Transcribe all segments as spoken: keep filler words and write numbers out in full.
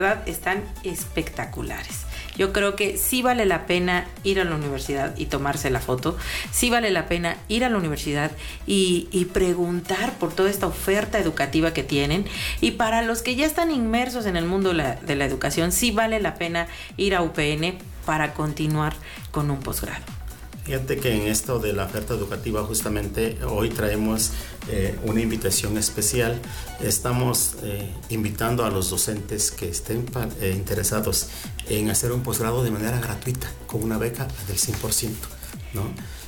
están espectaculares. Yo creo que sí vale la pena ir a la universidad y tomarse la foto, sí vale la pena ir a la universidad y, y preguntar por toda esta oferta educativa que tienen, y para los que ya están inmersos en el mundo de la, de la educación, sí vale la pena ir a U P N para continuar con un posgrado. Fíjate que en esto de la oferta educativa justamente hoy traemos eh, una invitación especial. Estamos eh, invitando a los docentes que estén eh, interesados en hacer un posgrado de manera gratuita con una beca del cien por ciento, ¿no?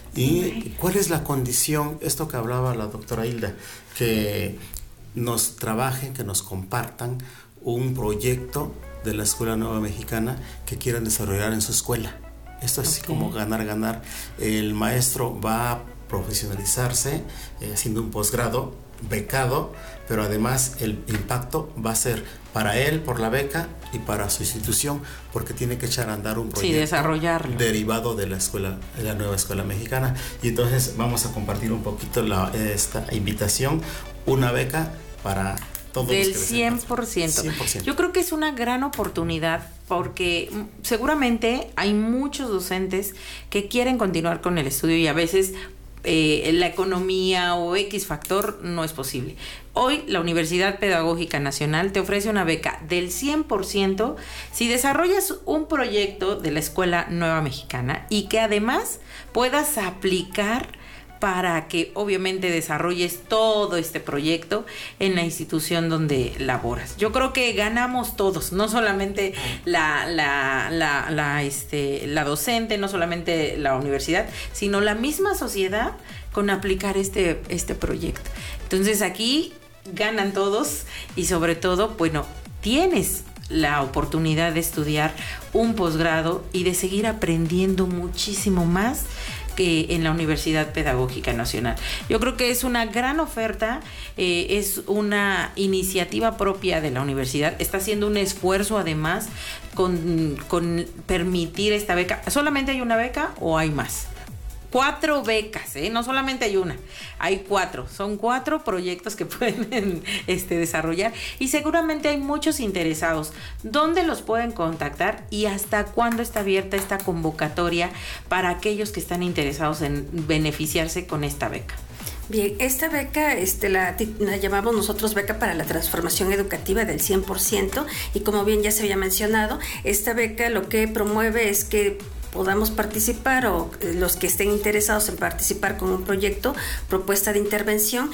¿Y cuál es la condición? Esto que hablaba la doctora Hilda, que nos trabajen, que nos compartan un proyecto de la Escuela Nueva Mexicana que quieran desarrollar en su escuela. Esto es okay. Como ganar, ganar. El maestro va a profesionalizarse eh, haciendo un posgrado becado, pero además el impacto va a ser para él por la beca y para su institución, porque tiene que echar a andar un proyecto, sí, desarrollarlo, derivado de la escuela, de la Nueva Escuela Mexicana. Y entonces vamos a compartir un poquito la, esta invitación, una beca para todos del los que cien por ciento. cien por ciento. Yo creo que es una gran oportunidad, porque seguramente hay muchos docentes que quieren continuar con el estudio y a veces eh, la economía o X factor no es posible. Hoy la Universidad Pedagógica Nacional te ofrece una beca del cien por ciento si desarrollas un proyecto de la Escuela Nueva Mexicana y que además puedas aplicar para que obviamente desarrolles todo este proyecto en la institución donde laboras. Yo creo que ganamos todos, no solamente la, la, la, la, este, la docente, no solamente la universidad, sino la misma sociedad con aplicar este, este proyecto. Entonces aquí ganan todos y sobre todo, bueno, tienes la oportunidad de estudiar un posgrado y de seguir aprendiendo muchísimo más que en la Universidad Pedagógica Nacional. Yo creo que es una gran oferta, eh, es una iniciativa propia de la universidad, está haciendo un esfuerzo además con, con permitir esta beca. ¿Solamente hay una beca o hay más? Cuatro becas, ¿eh? No solamente hay una, hay cuatro. Son cuatro proyectos que pueden este, desarrollar y seguramente hay muchos interesados. ¿Dónde los pueden contactar y hasta cuándo está abierta esta convocatoria para aquellos que están interesados en beneficiarse con esta beca? Bien, esta beca este, la, la llamamos nosotros beca para la transformación educativa del cien por ciento y como bien ya se había mencionado, esta beca lo que promueve es que podamos participar o los que estén interesados en participar con un proyecto, propuesta de intervención,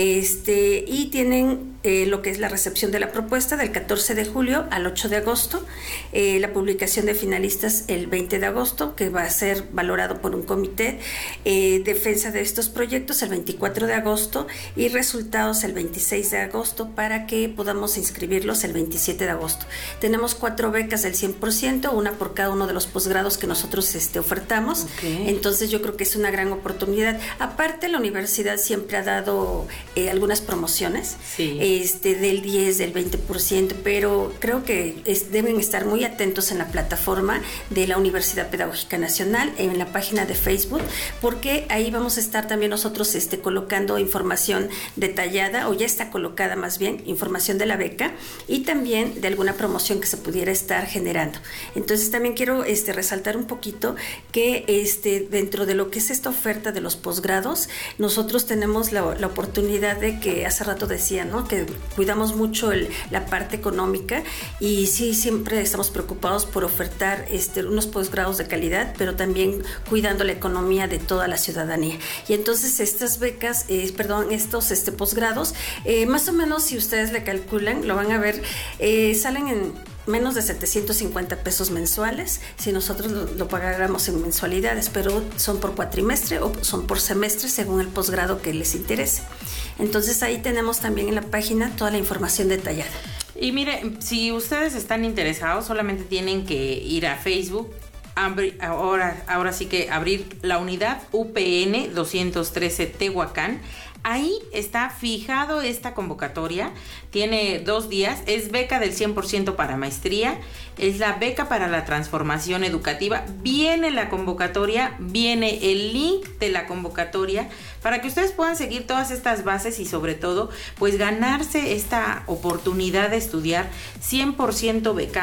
este, y tienen eh, lo que es la recepción de la propuesta del catorce de julio al ocho de agosto, eh, la publicación de finalistas el veinte de agosto, que va a ser valorado por un comité, eh, defensa de estos proyectos el veinticuatro de agosto y resultados el veintiséis de agosto para que podamos inscribirlos el veintisiete de agosto. Tenemos cuatro becas del cien por ciento, una por cada uno de los posgrados que nosotros Este, ofertamos, okay. Entonces yo creo que es una gran oportunidad. Aparte la universidad siempre ha dado eh, algunas promociones, sí. este, del diez, del veinte por ciento, pero creo que es, deben estar muy atentos en la plataforma de la Universidad Pedagógica Nacional, en la página de Facebook, porque ahí vamos a estar también nosotros este, colocando información detallada, o ya está colocada más bien, información de la beca y también de alguna promoción que se pudiera estar generando. Entonces también quiero este, resaltar un poco que este, dentro de lo que es esta oferta de los posgrados, nosotros tenemos la, la oportunidad de que hace rato decía, ¿no? Que cuidamos mucho el, la parte económica y sí, siempre estamos preocupados por ofertar este, unos posgrados de calidad, pero también cuidando la economía de toda la ciudadanía. Y entonces estas becas, eh, perdón, estos este, posgrados, eh, más o menos si ustedes le calculan, lo van a ver, eh, salen en menos de setecientos cincuenta pesos mensuales si nosotros lo, lo pagáramos en mensualidades, pero son por cuatrimestre o son por semestre según el posgrado que les interese. Entonces ahí tenemos también en la página toda la información detallada. Y mire, si ustedes están interesados, solamente tienen que ir a Facebook, ahora, ahora sí que abrir la unidad U P N doscientos trece Tehuacán. Ahí está fijado esta convocatoria, tiene dos días, es beca del cien por ciento para maestría, es la beca para la transformación educativa, viene la convocatoria, viene el link de la convocatoria para que ustedes puedan seguir todas estas bases y sobre todo pues ganarse esta oportunidad de estudiar cien por ciento beca.